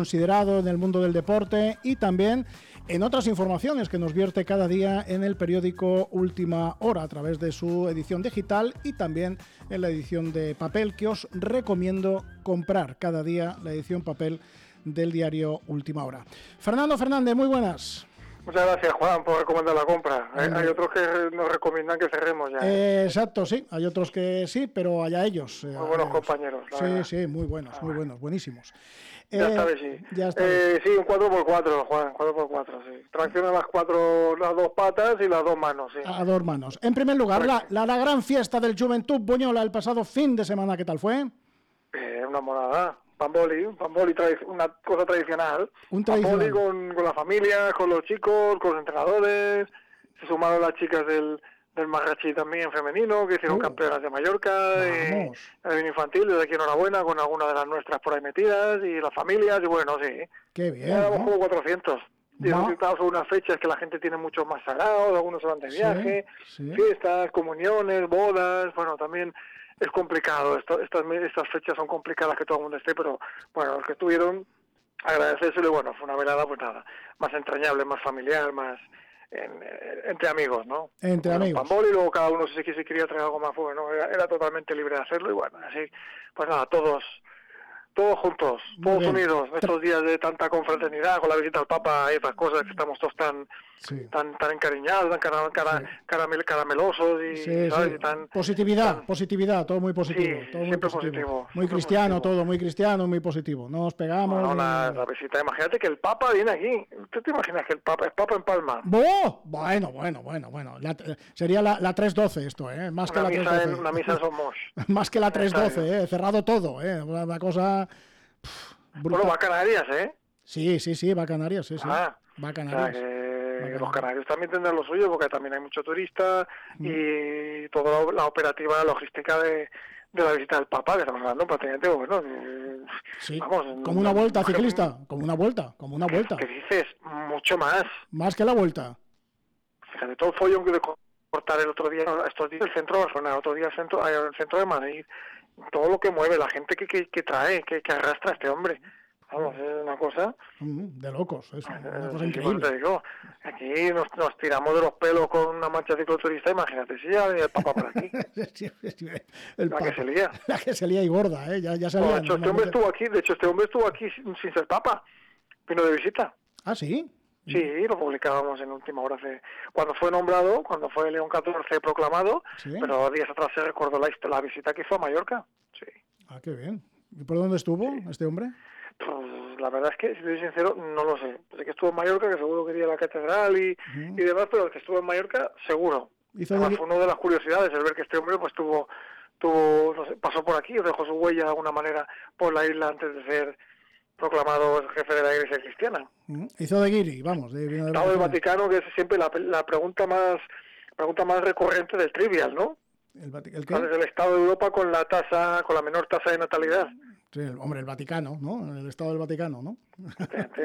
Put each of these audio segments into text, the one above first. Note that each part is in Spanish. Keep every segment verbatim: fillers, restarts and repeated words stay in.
considerado en el mundo del deporte y también en otras informaciones que nos vierte cada día en el periódico Última Hora a través de su edición digital y también en la edición de papel, que os recomiendo comprar cada día, la edición papel del diario Última Hora. Fernando Fernández, muy buenas. Muchas gracias, Juan, por recomendar la compra. Hay, hay otros que nos recomiendan que cerremos ya. Eh, exacto, sí. Hay otros que sí, pero allá ellos. Eh, muy buenos ellos. compañeros. Sí, verdad. sí, muy buenos, muy buenos, buenísimos. Ya eh, está bien, sí. Ya está eh, sí, un cuatro por cuatro, Juan, cuatro por cuatro, sí. Tracciona las cuatro, las dos patas y las dos manos, sí. A dos manos. En primer lugar, la, la, la gran fiesta del Juventud Buñola el pasado fin de semana, ¿qué tal fue? Eh, una morada. Pamboli, un pamboli, una cosa tradicional. Un tradicional. Pamboli con, con la familia, con los chicos, con los entrenadores. Se sumaron las chicas del, del Marrachí también femenino, que hicieron uh, campeonas de Mallorca. Vamos. Y el infantil, desde aquí enhorabuena, con algunas de las nuestras por ahí metidas, y las familias, y bueno, sí. Qué bien. Ya éramos ¿no? como cuatrocientos. Y no. los resultados son unas fechas que la gente tiene mucho más sagrados, algunos se van de viaje, sí, sí. fiestas, comuniones, bodas, bueno, también... Es complicado, esto, estas, estas fechas son complicadas que todo el mundo esté, pero bueno, los que estuvieron, agradecérselo, bueno, fue una velada, pues nada, más entrañable, más familiar, más en, en, entre amigos, ¿no? Entre bueno, amigos. Pambol, y luego cada uno si se si quería traer algo más, pues no, era, era totalmente libre de hacerlo, y bueno, así, pues nada, todos... Todos juntos, todos bien. unidos, estos días de tanta confraternidad, con la visita al Papa y esas cosas, que estamos todos tan sí. tan tan encariñados, tan cara, cara, sí. caramel, caramelosos y, sí, ¿sabes? sí. y tan... Positividad, tan... positividad, todo muy positivo. Sí, todo muy siempre positivo. positivo. Muy siempre cristiano positivo. todo, muy cristiano, muy positivo. No nos pegamos. Bueno, ni... la, la visita, imagínate que el Papa viene aquí. ¿Tú te imaginas que el Papa es Papa en Palma? ¡Oh! Bueno, bueno, bueno, bueno. La, sería la, la tres doce esto, ¿eh? Más una que la misa tres doce. En, una misa en Somos. Más que la tres doce, ¿eh? Cerrado todo, ¿eh? Una, una cosa... Pff, bueno, va a Canarias, ¿eh? Sí, sí, sí, va a Canarias, sí, sí. Ah, va a Canarias. O sea, que va a Canarias. Los canarios también tendrán lo suyo, porque también hay mucho turista mm. y toda la operativa, la logística de, de la visita del Papa, que estamos hablando prácticamente, bueno, de, sí, vamos, como una vuelta no, ciclista, como una vuelta, como una vuelta. ¿Qué dices? Mucho más. Más que la vuelta. Fíjate, todo el follón que de cortar el otro día, estos días el centro de Barcelona, el otro día el centro, el centro de Madrid, todo lo que mueve, la gente que, que, que trae, que, que arrastra a este hombre. Vamos, es una cosa... De locos, es una eh, cosa sí, increíble. Te digo, aquí nos, nos tiramos de los pelos con una marcha cicloturista, imagínate, si ya viene el Papa por aquí. sí, sí, el la papa, que se lía. La que se lía y gorda, ¿eh? Ya, ya se bueno, de hecho, este hombre estuvo aquí, de hecho, este hombre estuvo aquí sin, sin ser Papa, vino de visita. ¿Ah, sí? Sí, lo publicábamos en Última Hora, hace, cuando fue nombrado, cuando fue León catorce proclamado, ¿sí? Pero días atrás se recordó la, la visita que hizo a Mallorca. Sí. Ah, qué bien. ¿Y por dónde estuvo sí. este hombre? Pues la verdad es que, si soy sincero, no lo sé. Sé que estuvo en Mallorca, que seguro quería la catedral y, uh-huh. y demás, pero el que estuvo en Mallorca, seguro. Además, de... fue una de las curiosidades, el ver que este hombre pues tuvo, tuvo no sé, pasó por aquí, dejó su huella de alguna manera por la isla antes de ser proclamado jefe de la Iglesia cristiana. Uh-huh. Hizo de guiri, vamos. De, de Estado del Vaticano, que es siempre la, la pregunta más pregunta más recurrente del Trivial, ¿no? ¿El, ¿el qué? ¿Cuál es el Estado de Europa con la tasa, con la menor tasa de natalidad? Sí, el, hombre, el Vaticano, ¿no? El Estado del Vaticano, ¿no? Sí,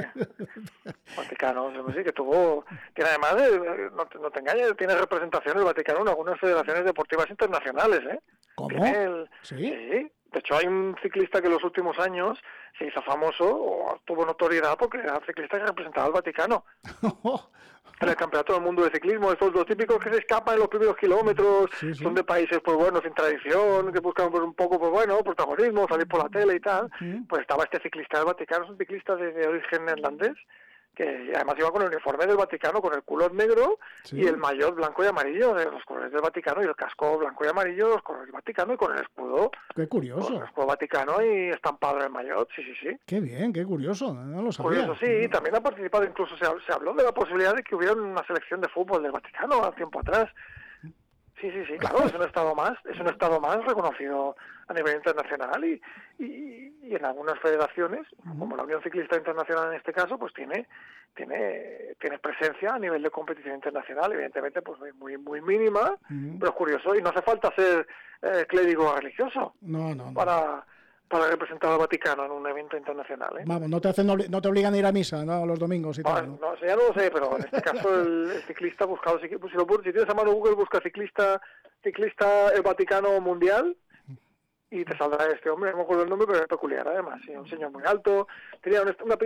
sí. Vaticano, sí, que tuvo... Tiene además, de, no, te, no te engañes, tiene representación el Vaticano en algunas federaciones deportivas internacionales, ¿eh? ¿Cómo? El, ¿Sí? Sí. De hecho, hay un ciclista que en los últimos años se hizo famoso o tuvo notoriedad porque era ciclista que representaba al Vaticano. En el Campeonato del Mundo de Ciclismo, estos los típicos que se escapan en los primeros kilómetros, sí, sí. son de países, pues bueno, sin tradición, que buscan pues, un poco, pues bueno, protagonismo, salir por la tele y tal. Sí. Pues estaba este ciclista del Vaticano, es un ciclista de, de origen neerlandés, que además iba con el uniforme del Vaticano, con el culot negro sí. y el maillot blanco y amarillo de los colores del Vaticano, y el casco blanco y amarillo de los colores del Vaticano, y con el escudo. ¡Qué curioso! Con el escudo Vaticano y estampado en el maillot, sí, sí, sí. ¡Qué bien, qué curioso! No lo sabía. Curioso, sí, no. También ha participado, incluso se, se habló de la posibilidad de que hubiera una selección de fútbol del Vaticano hace tiempo atrás. Sí, sí, sí, claro, es un estado más, es un estado más reconocido a nivel internacional y, y, y en algunas federaciones, uh-huh. como la Unión Ciclista Internacional en este caso, pues tiene tiene tiene presencia a nivel de competición internacional, evidentemente pues muy muy mínima, uh-huh. pero es curioso y no hace falta ser eh, clérigo o religioso no, no, no. para para representar al Vaticano en un evento internacional, ¿eh? Vamos, no te hacen no te obligan a ir a misa, ¿no? Los domingos y no, tal, ¿no? No, eso ya no lo sé, pero en este caso el, el ciclista buscado, si, si, lo, si tienes a mano Google, busca ciclista ciclista el Vaticano Mundial y te saldrá este hombre, no me acuerdo el nombre, pero es peculiar además, sí, un señor muy alto, tenía una, una